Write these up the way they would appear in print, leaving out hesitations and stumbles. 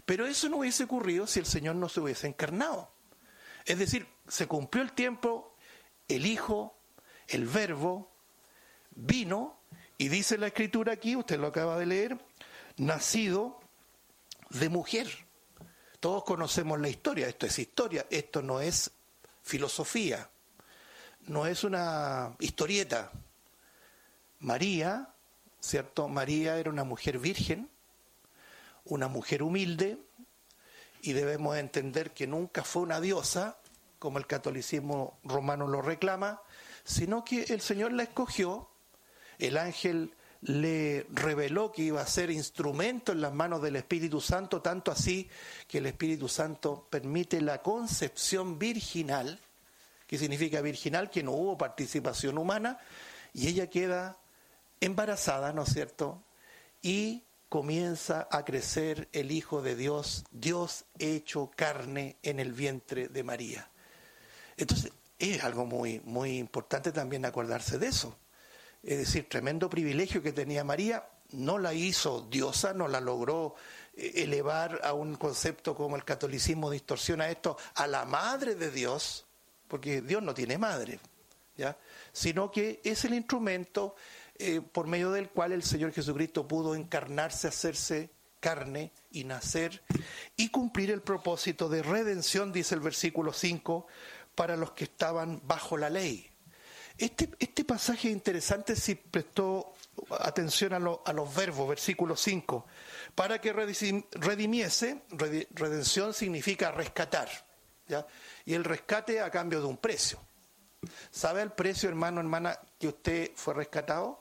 Pero eso no hubiese ocurrido si el Señor no se hubiese encarnado. Es decir, se cumplió el tiempo, el Hijo, el Verbo, vino, y dice la Escritura aquí, usted lo acaba de leer, nacido de mujer. Todos conocemos la historia, esto es historia, esto no es filosofía, no es una historieta. María, ¿cierto? María era una mujer virgen, una mujer humilde, y debemos entender que nunca fue una diosa, como el catolicismo romano lo reclama, sino que el Señor la escogió, el ángel le reveló que iba a ser instrumento en las manos del Espíritu Santo, tanto así que el Espíritu Santo permite la concepción virginal, que significa virginal, que no hubo participación humana, y ella queda embarazada, ¿no es cierto?, y comienza a crecer el Hijo de Dios, Dios hecho carne en el vientre de María. Entonces, es algo muy, muy importante también acordarse de eso. Es decir, tremendo privilegio que tenía María, no la hizo diosa, no la logró elevar a un concepto como el catolicismo distorsiona esto, a la madre de Dios, porque Dios no tiene madre, ¿ya? Sino que es el instrumento por medio del cual el Señor Jesucristo pudo encarnarse, hacerse carne y nacer y cumplir el propósito de redención, dice el versículo 5, para los que estaban bajo la ley. Este pasaje es interesante si prestó atención a los verbos, versículo 5, para que redimiese, redención significa rescatar, ¿ya? Y el rescate a cambio de un precio. ¿Sabe el precio, hermano, hermana, que usted fue rescatado?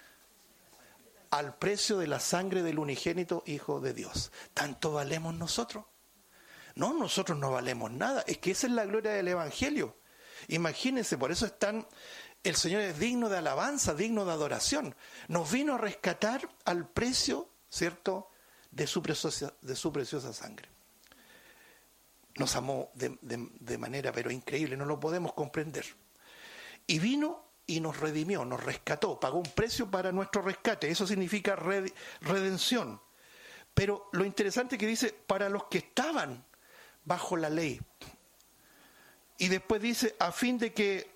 Al precio de la sangre del unigénito Hijo de Dios. ¿Tanto valemos nosotros? No, nosotros no valemos nada. Es que esa es la gloria del Evangelio. Imagínense, por eso el Señor es digno de alabanza, digno de adoración. Nos vino a rescatar al precio, ¿cierto?, de su preciosa sangre. Nos amó de manera pero increíble, no lo podemos comprender. Y vino y nos redimió, nos rescató, pagó un precio para nuestro rescate. Eso significa redención. Pero lo interesante que dice, para los que estaban bajo la ley. Y después dice, a fin de que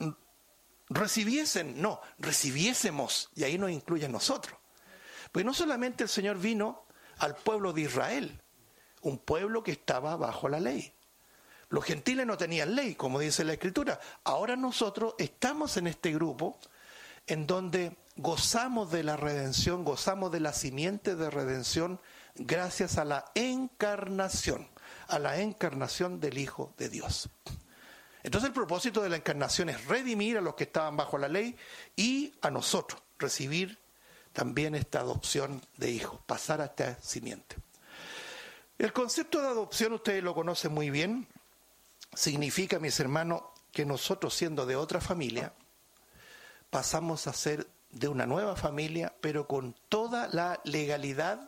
recibiésemos, y ahí nos incluye a nosotros. Pues no solamente el Señor vino al pueblo de Israel, un pueblo que estaba bajo la ley. Los gentiles no tenían ley, como dice la Escritura. Ahora nosotros estamos en este grupo en donde gozamos de la redención, gozamos de la simiente de redención gracias a la encarnación del Hijo de Dios. Entonces el propósito de la encarnación es redimir a los que estaban bajo la ley y a nosotros recibir también esta adopción de hijos, pasar a esta simiente. El concepto de adopción ustedes lo conocen muy bien. Significa, mis hermanos, que nosotros, siendo de otra familia, pasamos a ser de una nueva familia, pero con toda la legalidad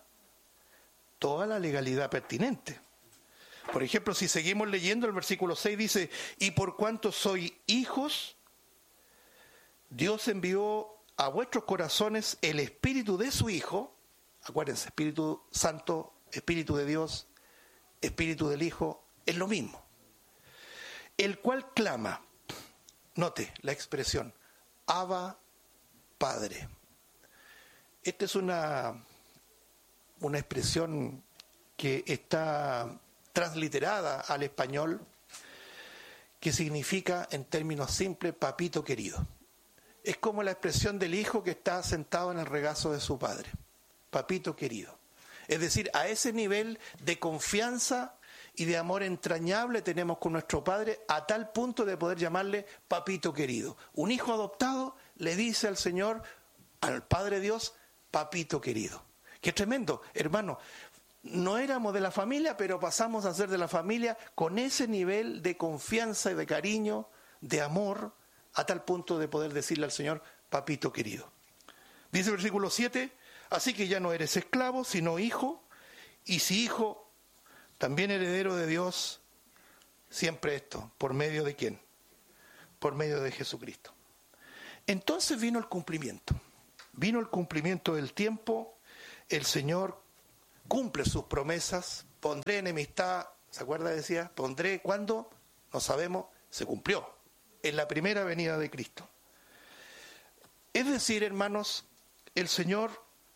pertinente. Por ejemplo, si seguimos leyendo, el versículo 6 dice, y por cuanto sois hijos, Dios envió a vuestros corazones el Espíritu de su Hijo. Acuérdense, Espíritu Santo, Espíritu de Dios, Espíritu del Hijo, es lo mismo. El cual clama, note la expresión, Abba, Padre. Esta es una expresión que está transliterada al español, que significa, en términos simples, papito querido. Es como la expresión del hijo que está sentado en el regazo de su padre, papito querido. Es decir, a ese nivel de confianza y de amor entrañable tenemos con nuestro Padre, a tal punto de poder llamarle papito querido. Un hijo adoptado le dice al Señor, al Padre Dios, papito querido. ¡Qué tremendo! Hermano, no éramos de la familia, pero pasamos a ser de la familia con ese nivel de confianza y de cariño, de amor, a tal punto de poder decirle al Señor, papito querido. Dice el versículo 7, así que ya no eres esclavo, sino hijo, y si hijo, también heredero de Dios, siempre esto, ¿por medio de quién? Por medio de Jesucristo. Entonces vino el cumplimiento del tiempo, el Señor cumple sus promesas, pondré enemistad, ¿se acuerda? Decía, pondré, ¿cuándo? No sabemos, se cumplió, en la primera venida de Cristo. Es decir, hermanos, el Señor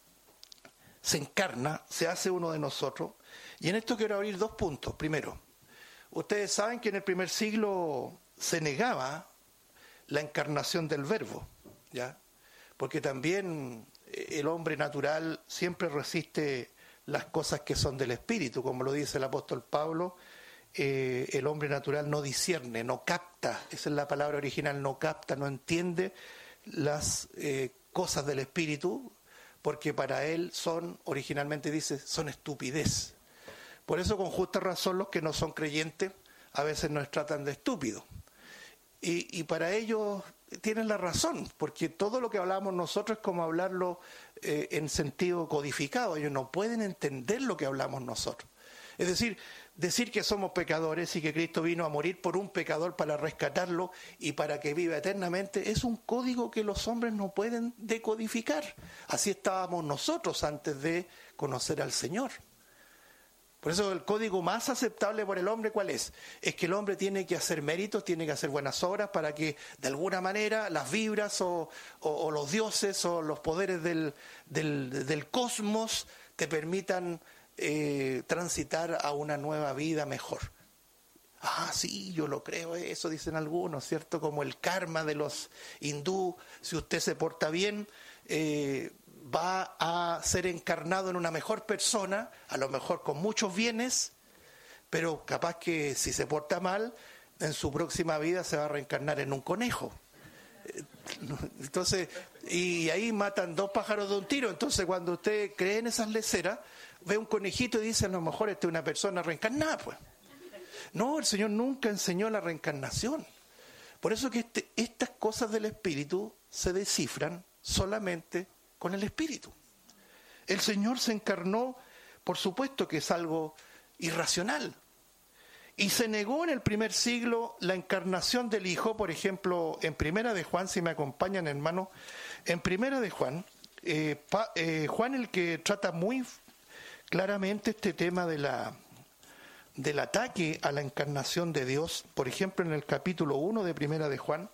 se encarna, se hace uno de nosotros, y en esto quiero abrir 2 puntos. Primero, ustedes saben que en el primer siglo se negaba la encarnación del Verbo, ¿ya? Porque también el hombre natural siempre resiste las cosas que son del Espíritu, como lo dice el apóstol Pablo. El hombre natural no discierne, no capta, esa es la palabra original, no capta, no entiende las cosas del Espíritu, porque para él son, originalmente dice, son estupidez. Por eso, con justa razón, los que no son creyentes a veces nos tratan de estúpidos. Y para ellos tienen la razón, porque todo lo que hablamos nosotros es como hablarlo en sentido codificado. Ellos no pueden entender lo que hablamos nosotros. Es decir que somos pecadores y que Cristo vino a morir por un pecador para rescatarlo y para que viva eternamente, es un código que los hombres no pueden decodificar. Así estábamos nosotros antes de conocer al Señor. Por eso el código más aceptable por el hombre, ¿cuál es? Es que el hombre tiene que hacer méritos, tiene que hacer buenas obras para que de alguna manera las vibras o los dioses o los poderes del cosmos te permitan transitar a una nueva vida mejor. Ah, sí, yo lo creo, eso dicen algunos, ¿cierto? Como el karma de los hindú, si usted se porta bien, va a ser encarnado en una mejor persona, a lo mejor con muchos bienes, pero capaz que si se porta mal, en su próxima vida se va a reencarnar en un conejo. Entonces, y ahí matan 2 pájaros de un tiro. Entonces, cuando usted cree en esas leceras, ve un conejito y dice, a lo mejor esta es una persona reencarnada, pues. No, el Señor nunca enseñó la reencarnación. Por eso que estas cosas del Espíritu se descifran solamente con el Espíritu. El Señor se encarnó, por supuesto que es algo irracional. Y se negó en el primer siglo la encarnación del Hijo, por ejemplo, en Primera de Juan, si me acompañan, hermanos, en Primera de Juan, Juan el que trata muy claramente este tema del ataque a la encarnación de Dios, por ejemplo, en el capítulo 1 de Primera de Juan,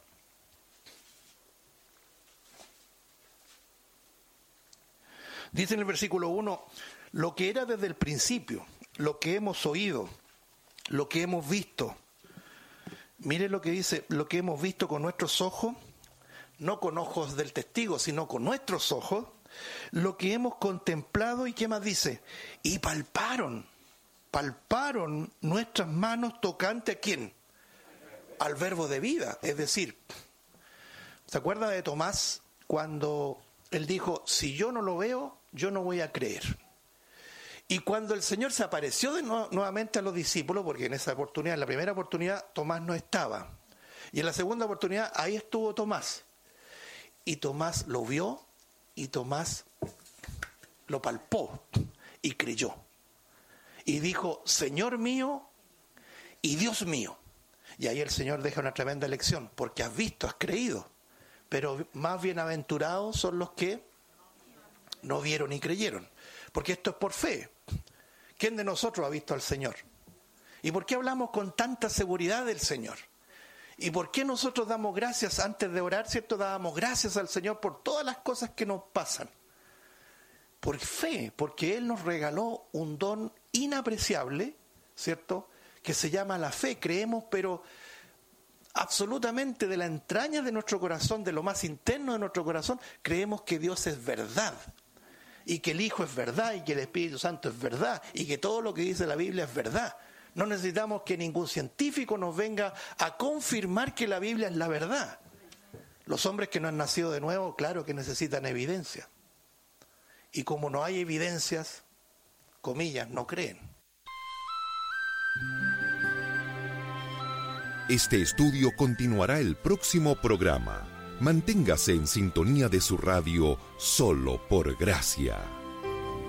dice en el versículo 1, lo que era desde el principio, lo que hemos oído, lo que hemos visto. Mire lo que dice, lo que hemos visto con nuestros ojos, no con ojos del testigo, sino con nuestros ojos, lo que hemos contemplado, y ¿qué más dice? Y palparon nuestras manos tocante ¿a quién? Al verbo de vida. Es decir, ¿se acuerda de Tomás cuando él dijo, si yo no lo veo, yo no voy a creer? Y cuando el Señor se apareció nuevamente a los discípulos, porque en esa oportunidad, en la primera oportunidad, Tomás no estaba. Y en la segunda oportunidad, ahí estuvo Tomás. Y Tomás lo vio y Tomás lo palpó y creyó. Y dijo, Señor mío y Dios mío. Y ahí el Señor deja una tremenda lección, porque has visto, has creído. Pero más bienaventurados son los que no vieron y creyeron. Porque esto es por fe. ¿Quién de nosotros ha visto al Señor? ¿Y por qué hablamos con tanta seguridad del Señor? ¿Y por qué nosotros damos gracias antes de orar, cierto? Dábamos gracias al Señor por todas las cosas que nos pasan. Por fe, porque Él nos regaló un don inapreciable, ¿cierto? Que se llama la fe. Creemos, pero absolutamente de la entraña de nuestro corazón, de lo más interno de nuestro corazón, creemos que Dios es verdad. Y que el Hijo es verdad, y que el Espíritu Santo es verdad, y que todo lo que dice la Biblia es verdad. No necesitamos que ningún científico nos venga a confirmar que la Biblia es la verdad. Los hombres que no han nacido de nuevo, claro que necesitan evidencia. Y como no hay evidencias, comillas, no creen. Este estudio continuará el próximo programa. Manténgase en sintonía de su radio Solo por Gracia.